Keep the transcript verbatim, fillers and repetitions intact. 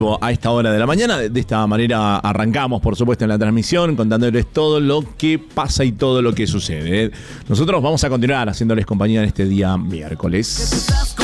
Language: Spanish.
A esta hora de la mañana. De esta manera arrancamos, por supuesto, en la transmisión, contándoles todo lo que pasa y todo lo que sucede. Nosotros vamos a continuar haciéndoles compañía en este día miércoles.